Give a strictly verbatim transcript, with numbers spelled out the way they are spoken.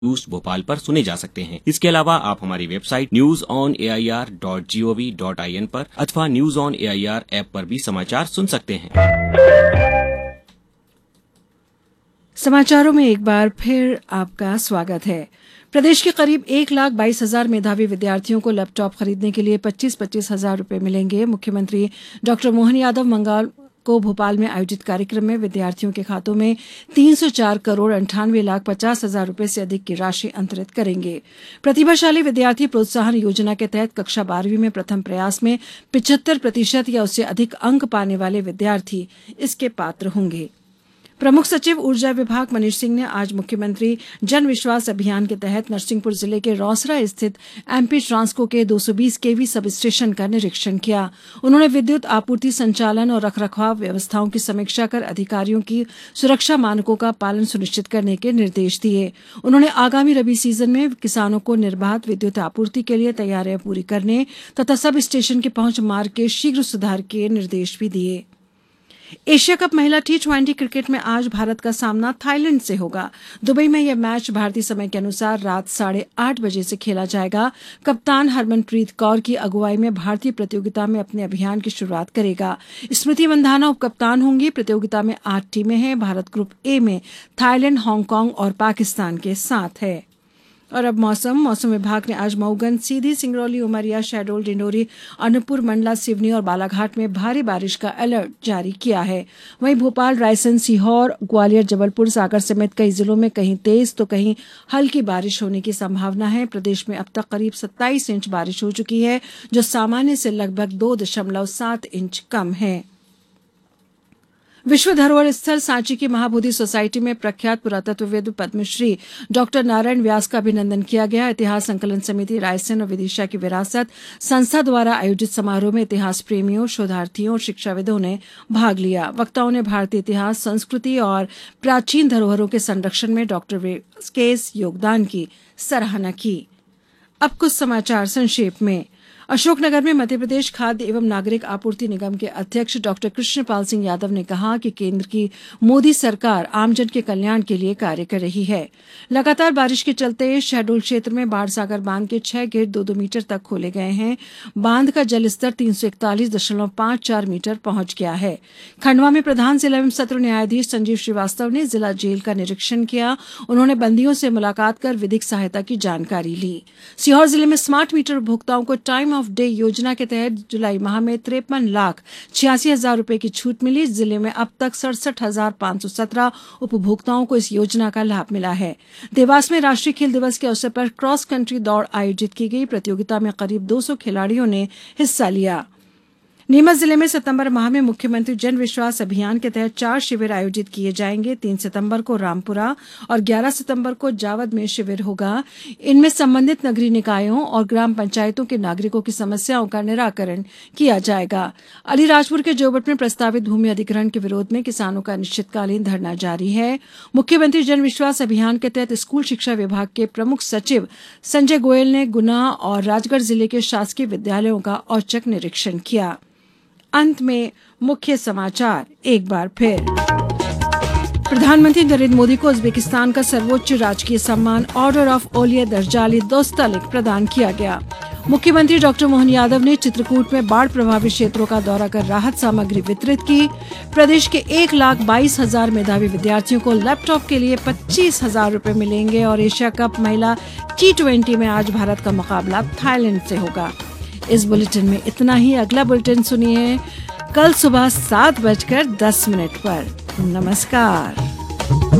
News Bhopal पर सुने जा सकते हैं। इसके अलावा आप हमारी website news on A I R dot G O V dot I N पर अथवा news on A I R app पर भी समाचार सुन सकते हैं। समाचारों में एक बार फिर आपका स्वागत है। प्रदेश के करीब एक लाख बाईस हजार मेधावी विद्यार्थियों को लैपटॉप खरीदने के लिए पच्चीस पच्चीस हजार रूपये मिलेंगे। मुख्यमंत्री डॉक्टर मोहन यादव मंगल को भोपाल में आयोजित कार्यक्रम में विद्यार्थियों के खातों में तीन सौ चार करोड़ अंठानवे लाख पचास हजार रूपये से अधिक की राशि अंतरित करेंगे। प्रतिभाशाली विद्यार्थी प्रोत्साहन योजना के तहत कक्षा बारहवीं में प्रथम प्रयास में पिचहत्तर प्रतिशत या उससे अधिक अंक पाने वाले विद्यार्थी इसके पात्र होंगे। प्रमुख सचिव ऊर्जा विभाग मनीष सिंह ने आज मुख्यमंत्री जन विश्वास अभियान के तहत नरसिंहपुर जिले के रौसरा स्थित एमपी ट्रांसको के दो सौ बीस केवी सब स्टेशन का निरीक्षण किया। उन्होंने विद्युत आपूर्ति संचालन और रखरखाव व्यवस्थाओं की समीक्षा कर अधिकारियों की सुरक्षा मानकों का पालन सुनिश्चित करने के निर्देश दिए। उन्होंने आगामी रबी सीजन में किसानों को निर्बाध विद्युत आपूर्ति के लिए तैयारियां पूरी करने तथा सब स्टेशन के पहुंच मार्ग के शीघ्र सुधार के निर्देश भी दिए। एशिया कप महिला टी ट्वेंटी क्रिकेट में आज भारत का सामना थाईलैंड से होगा। दुबई में यह मैच भारतीय समय के अनुसार रात साढ़े आठ बजे से खेला जाएगा। कप्तान हरमनप्रीत कौर की अगुवाई में भारतीय प्रतियोगिता में अपने अभियान की शुरुआत करेगा। स्मृति मंधाना उपकप्तान होंगी। प्रतियोगिता में आठ टीमें हैं। भारत ग्रुप ए में थाईलैंड, हांगकांग और पाकिस्तान के साथ है। और अब मौसम मौसम विभाग ने आज मऊगन, सीधी, सिंगरौली, उमरिया, शहडोल, डिंडोरी, अनूपपुर, मंडला, सिवनी और बालाघाट में भारी बारिश का अलर्ट जारी किया है। वहीं भोपाल, रायसेन, सीहोर, ग्वालियर, जबलपुर, सागर समेत कई जिलों में कहीं तेज तो कहीं हल्की बारिश होने की संभावना है। प्रदेश में अब तक करीब सत्ताईस इंच बारिश हो चुकी है, जो सामान्य से लगभग दो दशमलव सात इंच कम है। विश्व धरोहर स्थल सांची की महाबोधि सोसाइटी में प्रख्यात पुरातत्वविद पद्मश्री डॉक्टर नारायण व्यास का अभिनंदन किया गया। इतिहास संकलन समिति रायसेन और विदिशा की विरासत संस्था द्वारा आयोजित समारोह में इतिहास प्रेमियों, शोधार्थियों और शिक्षाविदों ने भाग लिया। वक्ताओं ने भारतीय इतिहास, संस्कृति और प्राचीन धरोहरों के संरक्षण में डॉक्टर व्यास के योगदान की सराहना की। अब कुछ समाचार संक्षेप में। अशोकनगर में मध्यप्रदेश खाद्य एवं नागरिक आपूर्ति निगम के अध्यक्ष डॉक्टर कृष्णपाल सिंह यादव ने कहा कि केंद्र की मोदी सरकार आमजन के कल्याण के लिए कार्य कर रही है। लगातार बारिश के चलते शहडोल क्षेत्र में बाढ़सागर बांध के छह गेट दो दो मीटर तक खोले गए हैं। बांध का जलस्तर तीन सौ इकतालीस दशमलव पांच चार मीटर पहुंच गया है। खंडवा में प्रधान जिला एवं सत्र न्यायाधीश संजीव श्रीवास्तव ने जिला जेल का निरीक्षण किया। उन्होंने बंदियों से मुलाकात कर विधिक सहायता की जानकारी ली। सीहोर जिले में स्मार्ट मीटर उपभोक्ताओं को टाइम ऑफ डे योजना के तहत जुलाई माह में तिरपन लाख छियासी हजार रूपये की छूट मिली। जिले में अब तक सड़सठ हजार पांच सौ सत्रह उपभोक्ताओं को इस योजना का लाभ मिला है। देवास में राष्ट्रीय खेल दिवस के अवसर पर क्रॉस कंट्री दौड़ आयोजित की गई। प्रतियोगिता में करीब दो सौ खिलाड़ियों ने हिस्सा लिया। नीमच जिले में सितंबर माह में मुख्यमंत्री जन विश्वास अभियान के तहत चार शिविर आयोजित किए जाएंगे। तीन सितंबर को रामपुरा और ग्यारह सितंबर को जावद में शिविर होगा। इनमें संबंधित नगरीय निकायों और ग्राम पंचायतों के नागरिकों की समस्याओं का निराकरण किया जाएगा। अलीराजपुर के जोबट में प्रस्तावित भूमि अधिग्रहण के विरोध में किसानों का अनिश्चितकालीन धरना जारी है। मुख्यमंत्री जन विश्वास अभियान के तहत स्कूल शिक्षा विभाग के प्रमुख सचिव संजय गोयल ने गुना और राजगढ़ जिले के शासकीय विद्यालयों का औचक निरीक्षण किया। अंत में मुख्य समाचार एक बार फिर। प्रधानमंत्री नरेंद्र मोदी को उज्बेकिस्तान का सर्वोच्च राजकीय सम्मान ऑर्डर ऑफ ओलिया दर्जाली दोस्तालिक प्रदान किया गया। मुख्यमंत्री डॉक्टर मोहन यादव ने चित्रकूट में बाढ़ प्रभावित क्षेत्रों का दौरा कर राहत सामग्री वितरित की। प्रदेश के एक लाख बाईस हजार मेधावी विद्यार्थियों को लैपटॉप के लिए पच्चीस हजार रूपये मिलेंगे। और एशिया कप महिला टी ट्वेंटी में आज भारत का मुकाबला थाईलैंड से होगा। इस बुलेटिन में इतना ही। अगला बुलेटिन सुनिए कल सुबह सात बजकर दस मिनट पर। नमस्कार।